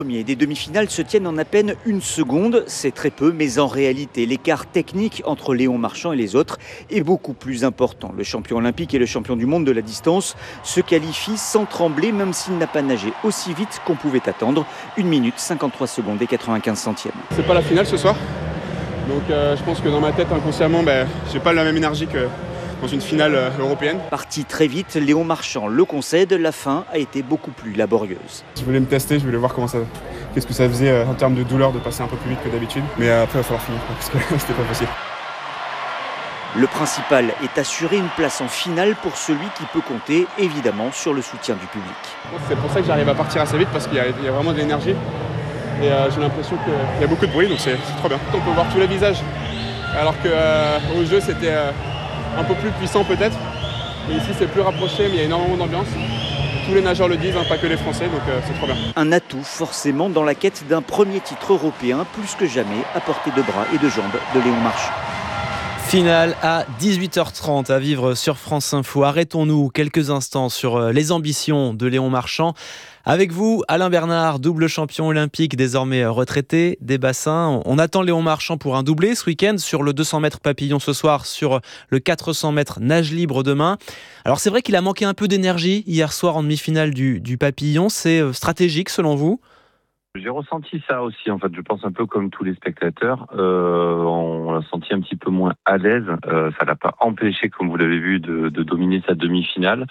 Des demi-finales se tiennent en à peine une seconde, c'est très peu, mais en réalité, l'écart technique entre Léon Marchand et les autres est beaucoup plus important. Le champion olympique et le champion du monde de la distance se qualifient sans trembler, même s'il n'a pas nagé aussi vite qu'on pouvait attendre. 1 minute 53 secondes et 95 centièmes. C'est pas la finale ce soir, donc je pense que dans ma tête, inconsciemment, j'ai pas la même énergie que dans une finale européenne. Parti très vite, Léon Marchand le concède, la fin a été beaucoup plus laborieuse. Je voulais me tester, je voulais voir qu'est-ce que ça faisait en termes de douleur de passer un peu plus vite que d'habitude. Mais après, il va falloir finir parce que c'était pas possible. Le principal est assurer une place en finale pour celui qui peut compter évidemment sur le soutien du public. C'est pour ça que j'arrive à partir assez vite parce qu'il y a vraiment de l'énergie. Et j'ai l'impression qu'il y a beaucoup de bruit, donc c'est trop bien. On peut voir tous les visages. Alors qu'au jeu, c'était un peu plus puissant peut-être. Mais ici, c'est plus rapproché, mais il y a énormément d'ambiance. Tous les nageurs le disent, pas que les Français, donc c'est trop bien. Un atout forcément dans la quête d'un premier titre européen, plus que jamais à portée de bras et de jambes de Léon Marchand. Finale à 18h30 à vivre sur France Info. Arrêtons-nous quelques instants sur les ambitions de Léon Marchand. Avec vous, Alain Bernard, double champion olympique, désormais retraité des bassins. On attend Léon Marchand pour un doublé ce week-end sur le 200 mètres papillon ce soir, sur le 400 mètres nage libre demain. Alors c'est vrai qu'il a manqué un peu d'énergie hier soir en demi-finale du papillon. C'est stratégique selon vous ? J'ai ressenti ça aussi, en fait. Je pense un peu comme tous les spectateurs. On l'a senti un petit peu moins à l'aise. Ça l'a pas empêché, comme vous l'avez vu, de dominer sa demi-finale.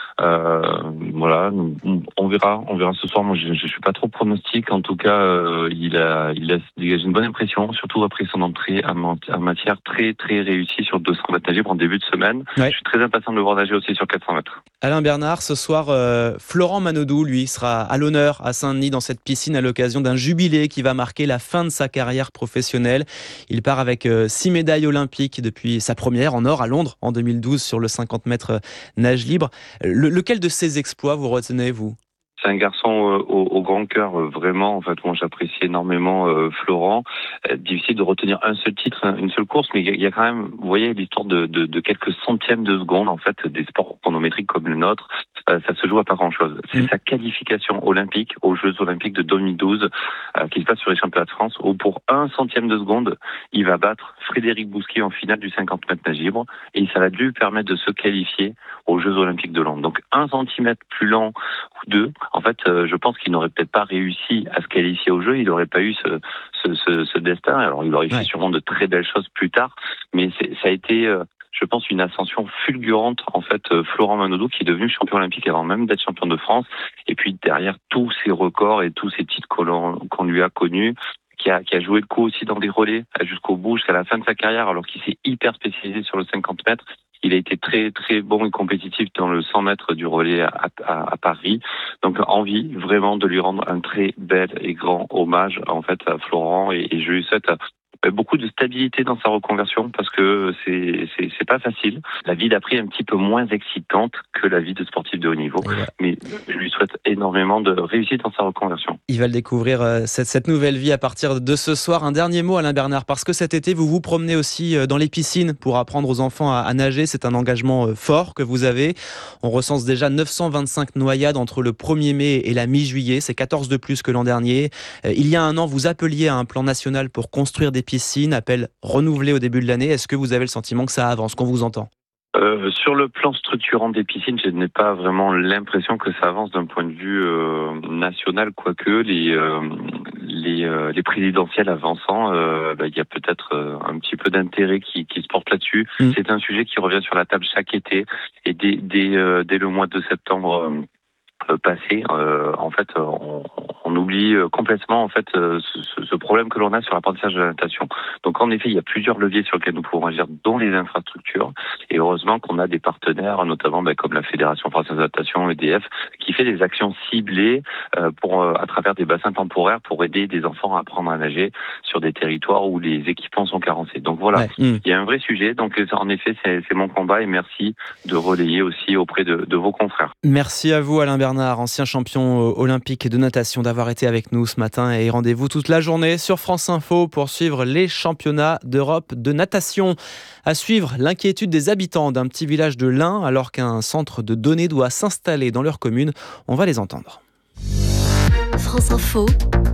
Voilà, on verra ce soir. Moi, je suis pas trop pronostic. En tout cas, il a dégagé une bonne impression, surtout après son entrée en matière très très réussie sur 200 mètres nager en début de semaine. Ouais. Je suis très impatient de le voir nager aussi sur 400 mètres. Alain Bernard, ce soir, Florent Manodou, lui, sera à l'honneur à Saint-Denis dans cette piscine à l'occasion d'un jubilé qui va marquer la fin de sa carrière professionnelle. Il part avec 6 médailles olympiques depuis sa première en or à Londres en 2012 sur le 50 mètres nage libre. Lequel de ces exploits vous retenez, vous ? C'est un garçon au grand cœur, vraiment. En fait, moi, j'apprécie énormément Florent. Difficile de retenir un seul titre, une seule course, mais il y a quand même, vous voyez, l'histoire de quelques centièmes de seconde, en fait, des sports chronométriques comme le nôtre. Ça se joue à pas grand-chose. C'est sa qualification olympique aux Jeux Olympiques de 2012 qui se passe sur les championnats de France, où pour 1 centième de seconde, il va battre Frédéric Bousquet en finale du 50 mètres nage libre, et ça va lui permettre de se qualifier aux Jeux Olympiques de Londres. Donc 1 centimètre plus lent ou 2, en fait, je pense qu'il n'aurait peut-être pas réussi à se qualifier au jeu, il n'aurait pas eu ce destin. Alors il aurait fait sûrement de très belles choses plus tard, mais ça a été... je pense, une ascension fulgurante, en fait, Florent Manodou, qui est devenu champion olympique avant même d'être champion de France. Et puis, derrière tous ces records et tous ces titres qu'on lui a connus, qui a joué le coup aussi dans des relais jusqu'au bout, jusqu'à la fin de sa carrière, alors qu'il s'est hyper spécialisé sur le 50 mètres. Il a été très, très bon et compétitif dans le 100 mètres du relais à Paris. Donc, envie vraiment de lui rendre un très bel et grand hommage, en fait, à Florent. Et je lui souhaite beaucoup de stabilité dans sa reconversion parce que c'est pas facile. La vie d'après est un petit peu moins excitante que la vie de sportif de haut niveau. Mais je lui souhaite énormément de réussite dans sa reconversion. Il va le découvrir, cette nouvelle vie à partir de ce soir. Un dernier mot, Alain Bernard, parce que cet été, vous vous promenez aussi dans les piscines pour apprendre aux enfants à nager. C'est un engagement fort que vous avez. On recense déjà 925 noyades entre le 1er mai et la mi-juillet. C'est 14 de plus que l'an dernier. Il y a un an, vous appeliez à un plan national pour construire des piscine, appel renouvelé au début de l'année. Est-ce que vous avez le sentiment que ça avance, qu'on vous entend ? Sur le plan structurant des piscines, je n'ai pas vraiment l'impression que ça avance d'un point de vue national, quoique les présidentielles avançant, il y a peut-être un petit peu d'intérêt qui se porte là-dessus. C'est un sujet qui revient sur la table chaque été, et dès le mois de septembre passé, en fait, on oublie complètement en fait ce problème que l'on a sur l'apprentissage de la natation. Donc en effet, il y a plusieurs leviers sur lesquels nous pouvons agir, dont les infrastructures. Et heureusement qu'on a des partenaires, notamment comme la Fédération française de natation, EDF, qui fait des actions ciblées à travers des bassins temporaires pour aider des enfants à apprendre à nager sur des territoires où les équipements sont carencés. Donc voilà, il y a un vrai sujet. Donc en effet, c'est mon combat, et merci de relayer aussi auprès de vos confrères. Merci à vous, Alain Bernard, ancien champion olympique de natation, d'avoir été avec nous ce matin, et rendez-vous toute la journée sur France Info pour suivre les championnats d'Europe de natation. À suivre, l'inquiétude des habitants d'un petit village de l'Ain alors qu'un centre de données doit s'installer dans leur commune. On va les entendre. France Info.